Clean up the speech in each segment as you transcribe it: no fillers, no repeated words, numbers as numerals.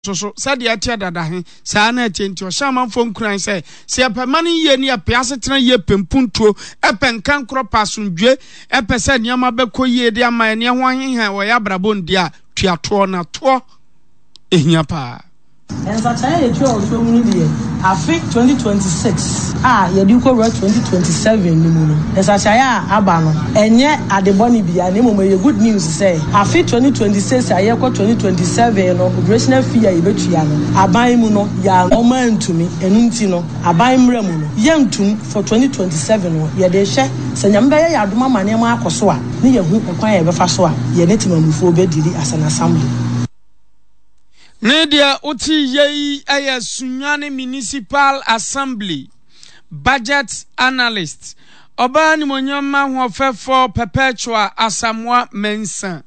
so said ya tia dada he saa na enti o shaman fon kran say se apamani ye ni apiase tena ye pempuntuo epenkan kro pasundwe epese niama bekoye de ama ne ho ahenhan wo ya brabo ndia tuato na to ehia pa Ensachaya yetu also muni die afi 2026 yedi ko 2027 ni mu no ensachaya aba no enye adeboni bia ne mo ye good news say afi 2026 aye ko 2027 no operational fee ya yebetua no aban mu no ya omantumi enunti no aban mra mu no yentum for 2027 no ye de hye senyambe ya adoma mane ma akoso a ne ye hu ekwan ye befa so a ye netimamufo bediri as an assembly. Nedia uti yei aya Sunyani Municipal Assembly Budget Analyst Obani monyama huofefo Perpetua Asamoah Mensah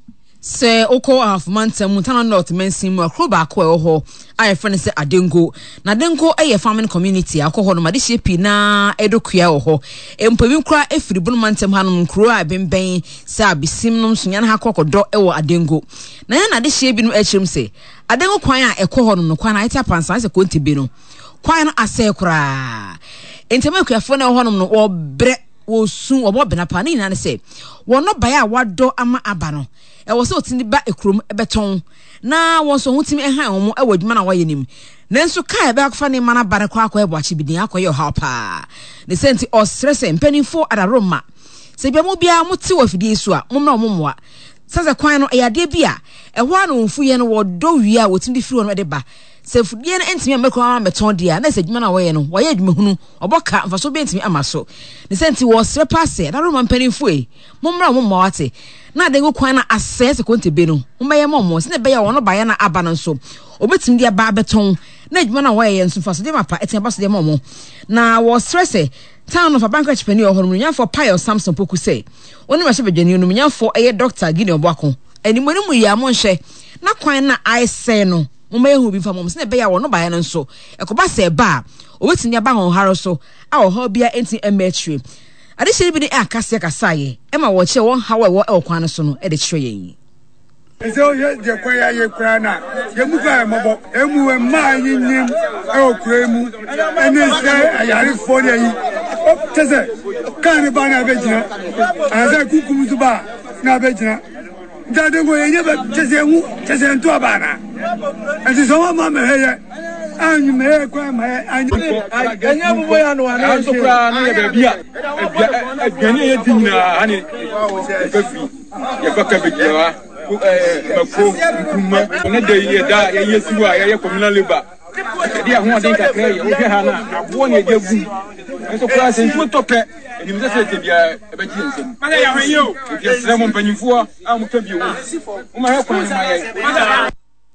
Se oko afumanta mutana north mensin mu akroba akọ eho aye friend se adengo na dengo eye farming community akọ no made shepi na edokua eho empawin kra efiri bunu mantem hanom kro a benben se abisim nom sunya na hakokodo ewo adengo na ya na de shebi no achirim se adengo kwan a ekọ no kwan na ita pansan se kontibe no kwan no ase kra entemekuafo na eho no wo bre wo sun wo bena pa ni na se wono baya wado ama aba no e wo se otini ba ekrom ebeton na won so hutimi ehan wo e wadwuma na wayenim nanso kai ba akfa ne mana bare kwa akwa ebo achibidin akoye ha pa ne senti osrese mpanifo adaroma se bia mo bia moti wafidie su a mo na ommoa sase kwan no eyade bia eho anu mfuye no wodo wi a wotimi firi wono de ba se fudie na entimi amekwa meton dia na se dwuma na waye no waye dwuma hunu oboka mfaso be entimi amaso ne senti wo sre passe adaroma mpanifo mommra ommoa wate na dengo kwan na assess kontebe no umeye mommo se ne be ya wono baye na aba no so obetim dia ba beton na dwuma na waye nso faso de mapa etia baso de mommo na wo stress town of bankruptcy penny ohoro nyafo Pius Samson Poku say oni ma shebedwani no nyafo eye Dr. Gini Obuako animoni mu ya mo nhye na kwan na I say no umeye hu bi fa mommo se ne be ya wono baye no so ekoba se ba obetim dia ba hon haro so a wo ho bia enti emetri ade shiri bi ni akase kasaye ema wo che won hawe wo ekwan so no e de kire yen ezo ye de kwaya ye kra na ye mu fa mobo emu e ma yinyim e okra emu ene se ayari fo de yi o teze kan ba na bejina aza kukum zuba na bejina ndade go ye ba teze hu teze nto abana enti so ma me heye anyu me kwa ma anyu anya bubo ya no ana so kra na ye ba bia gani ye dinna ani befi ye baka bejiwa mako kuma ne de ye da ye yesiwa ye communal labor dia ho den kakra ye o ha na abo ne de gu so kra se ntu tope ni me se te bia e ba ji nsem mala ya ho ye o ye sra mo mpanyimfo a mo ka bi o ma he kwa ma ye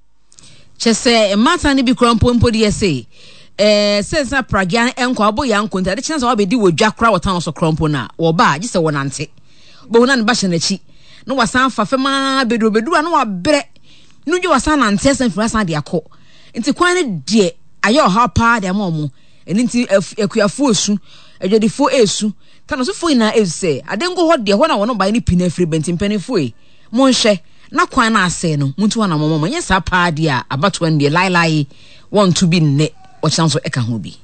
chese mata ni bi krampo mpo de say sensa pragian enko abo ya nkonta de chensa wa be di wodwa kra wotan so krampo na wo ba gise wonante bo na ne ba hyenachi no wasan fa fema bedu na wa bre no dwe wasan na nte san fira san de akọ nti kwan ne de aye oha pa de amomo eni nti akuafo osu adwadifo esu tano so foi na ese adengo ho de ho na wono ba ni pina firi benti mpanifo e mo nhye na kwan na ase no muntu wa na momo nye sa pa de a abato ne lai won to bi ne o chanso eka ho bi